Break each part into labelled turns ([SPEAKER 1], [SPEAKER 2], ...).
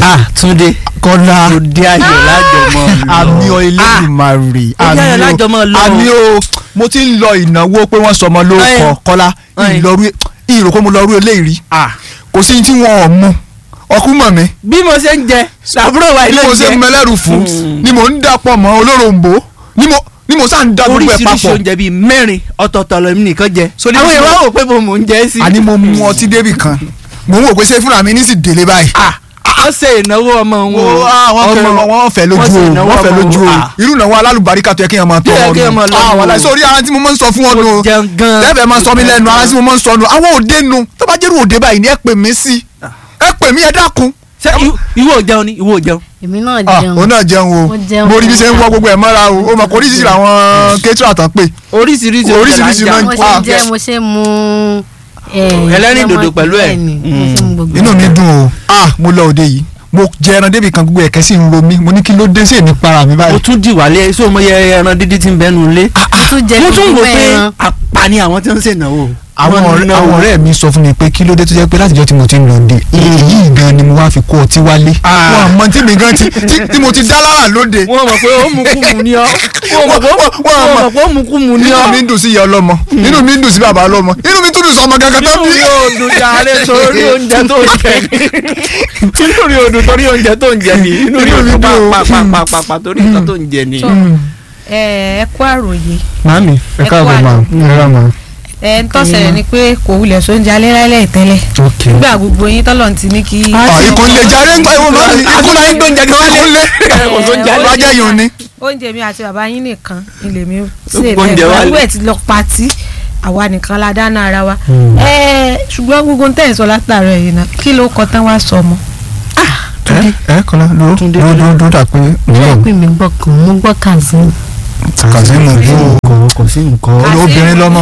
[SPEAKER 1] Túndé
[SPEAKER 2] Kọ́lá
[SPEAKER 1] òde ayọ̀ lájọmọ́ lọ.
[SPEAKER 2] àmì Elédùmarè
[SPEAKER 1] òde ayọ̀ lájọmọ́ lọ.
[SPEAKER 2] àmì o mo ti ń lọ ìnáwó pé wọ́n sọmọ lórúkọ Kọ́lá ìrò pé mo lọ rú eléyìí rí kò sí tí wọn ò mú ọkùnrin mọ̀ mi.
[SPEAKER 1] bí mo ṣe ń jẹ làbúrò wa ilé
[SPEAKER 2] jẹ bí mo ṣe ń mẹlẹ́rù fún ni mo ń dàpọ̀ mọ́ olóròǹbó ni mo sá ń da gbogbo ẹ̀ papọ̀.
[SPEAKER 1] oríṣiríṣi oúnjẹ bíi mẹ́rin ọ̀tọ̀ọ̀tọ̀ lọ nìkan jẹ. àwọn èèyàn wò pé mo ń jẹ sí.
[SPEAKER 2] àní mo mu ọtí débì kan mo ń wò pé ṣé fúnra mi ní sì délé báyìí.
[SPEAKER 1] wọ́n ṣe ìnáwó ọmọ wọn.
[SPEAKER 2] wọ́n fẹ́ lójú o irú ìnáwó alálùbáríkà tó yẹ kí n máa tọ́ ọ́nù. àwọn aláìsí orí ara tí mo máa ń sọ fún ọ́nù. tẹ́fẹ̀ máa sọ mí lẹ́nu ara tí mo máa ń sọ ọ́nù. àwọn òde nu tó bá jẹ́rú òde báyìí ni ẹ pè mí sí ẹ pè mí ẹ dákun.
[SPEAKER 1] ṣé ìwọ ò jẹun ni ìwọ ò jẹun.
[SPEAKER 3] èmi náà jẹun.
[SPEAKER 2] òun náà jẹun o mo rí bí ṣe ń wọ gbogbo ẹ̀ mọ́ra o ó mọ̀ kó oríṣiríṣi àwọn kéétù àtàn pé.
[SPEAKER 1] oríṣiríṣi
[SPEAKER 2] náà
[SPEAKER 3] mo ṣe jẹ mo ṣe mu
[SPEAKER 1] ẹlẹ́rìndòdò pẹ̀lú ẹ̀.
[SPEAKER 2] inú mi dùn o mo lọ òde yìí mo jẹ ẹran débi kan gbogbo ẹ̀kẹ́ sì ń ro mi mo ní kí ló dé sí èmi para mi báyìí.
[SPEAKER 1] mo tún di wálé so mo yẹ ẹran dídí tí ń bẹnu lé. mo tún wò pé apani àwọn tí wọ́n ń ṣènáwó.
[SPEAKER 2] àwọn ọ̀rẹ́ mi sọ fún mi pé kí ló dé tó jẹ́ pé látijọ́ tí mo ti ń lọ dé èyí gan ni mo wá fi kó ọtí wálé. wọn mọ tí mi gan tí mo ti dá lára lóde.
[SPEAKER 1] wọ́n mọ̀ pé ó mú kú mu ní ọ́. wọ́n mọ̀ pé ó mú kú mu ní ọ́.
[SPEAKER 2] inú mi ń dùn sí ìyá ọlọ́mọ inú mi ń dùn sí bàbá ọlọ́mọ inú mi tún dùn sí ọmọ kankan tó bí.
[SPEAKER 1] inú mi ò dùn jàre torí oúnjẹ tó ń jẹ ni inú mi ò dùn torí oúnjẹ tó ń jẹ ni inú mi ò dùn pàpàpàpà torí nǹkan tó ń jẹ ni.
[SPEAKER 3] ẹ kú àròyé.
[SPEAKER 2] màámi ẹ káàbọ̀ màá
[SPEAKER 3] ń tọ́sẹ̀rẹ̀ ni pé kò wulẹ̀ sóúnjẹ alẹ́ láìlẹ̀ tẹ́lẹ̀ nígbà gbogbo yín tọ́lọ̀ ti ní kí.
[SPEAKER 2] ìkúnlẹ̀ jáde ń gbà ìwọ máa ń ìkúnlẹ̀ ń gbóúnjẹ kan wálé kò sóúnjẹ alẹ́ wájà yìí ò ní.
[SPEAKER 3] oúnjẹ mi àti bàbá yín nìkan ilé mi ṣe ìlú ẹ̀ ti lọ patí àwa nìkan la dáná ara wa. ṣùgbọ́n gbogbo tẹ̀ ń sọ látàrọ̀ yìí náà kí ló kọ tán wá sọ ọmọ.
[SPEAKER 2] Kọ́lá ló dà pé
[SPEAKER 3] mi gbọ́ Kazeem.
[SPEAKER 2] Kazeem kò sí nǹkan obìnrin lọ́mọ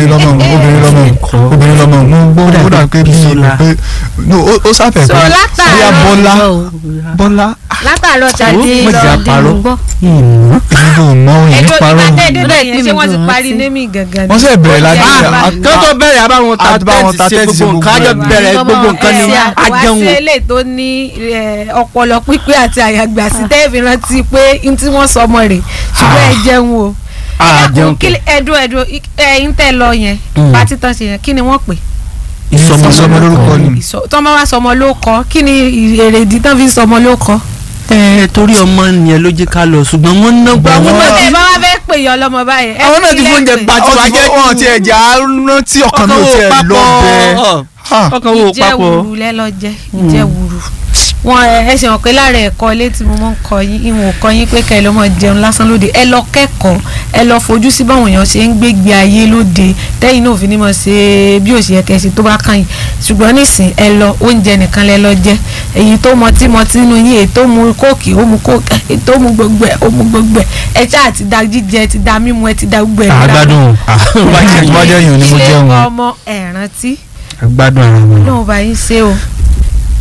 [SPEAKER 2] mo gbọ́dọ̀ pé ó sáfẹ̀ pé bóyá Bọ́lá
[SPEAKER 3] látàárọ̀ jáde lọ́dún gbọ́.
[SPEAKER 2] ìlú mọ́ òyìn parọ́
[SPEAKER 3] ṣé wọ́n ti parí némì gangan.
[SPEAKER 2] wọ́n sì bẹ̀rẹ̀ láti
[SPEAKER 1] kọ́tọ̀ bẹ̀rẹ̀ àbáwọn ta tẹ́tì sí gbogbo nǹkan àjọ bẹ̀rẹ̀ gbogbo nǹkan ni àjẹun.
[SPEAKER 3] wá sí ilé tó ní ọpọlọ pípé àti àyàgbà sí tẹ́ẹ̀fì rántí pé n tí wọ́n sọmọ rẹ̀ ṣùgbọ́n ẹ jẹun o. ẹdùn ẹ̀yin tẹ́ lọ yẹn pátí tán ṣe yẹn kí ni wọ́n pè.
[SPEAKER 2] ìsọmọ lórúkọ ni.
[SPEAKER 3] tọ́ bá wá sọmọ lórúkọ kí ni èrèdí tán fi sọmọ lórúkọ.
[SPEAKER 1] torí ọmọ yẹn ló jẹ́ ká lọ ṣùgbọ́n wọ́n ná gbà wọ́n.
[SPEAKER 3] ẹ bá wá fẹ́ pè yọ lọ́mọ báyìí.
[SPEAKER 1] àwọn náà ti fóúnjẹ pàtó wájẹ́
[SPEAKER 2] wọn ti ẹ̀jẹ̀ àárúná tí ọkàn mi ò tiẹ̀ lọ bẹ́ẹ̀.
[SPEAKER 1] ọkàn wo papọ̀
[SPEAKER 3] ìjẹ́wùrú lẹ́lọ́jẹ́ ìjẹ́wùrú wọn ẹ ṣe hàn pé lára ẹ̀kọ́ ilé tí mo máa ń kọ yín ìwọ̀n kọ yín pé kẹ́ ẹ lọ́ mọ jẹun lásán lóde ẹ lọ kẹ́kọ̀ọ́ ẹ lọ fojú sí báwọn èèyàn ṣe ń gbégbé ayé lóde tẹ́yìn náà ò fi ní mọ̀ ṣe bí òṣì ẹ̀kẹ́ ṣe tó bá kàn yín ṣùgbọ́n nísìn ẹ lọ oúnjẹ nìkan lẹ lọ jẹ èyí tó mọtí nínú yín èyí tó mu kóòkì ó mu kóòkì èyí tó mu gbogbo ẹ ó mu gbogbo ẹ ṣáà ti da jíjẹ ti da mímu ẹ ti da gbogbo ẹ.
[SPEAKER 2] àgbàdùn wájú yìí ni mo jẹun.
[SPEAKER 3] ilé ọmọ ẹ̀rántí
[SPEAKER 2] gbádùn ara wọn.
[SPEAKER 3] náà bá yín ṣe o.